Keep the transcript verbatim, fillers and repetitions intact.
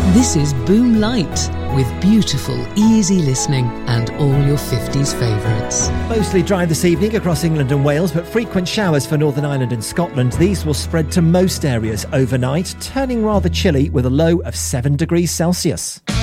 This is Boom Light, with beautiful, easy listening and all your fifties favourites. Mostly dry this evening across England and Wales, but frequent showers for Northern Ireland and Scotland. These will spread to most areas overnight, turning rather chilly with a low of seven degrees Celsius.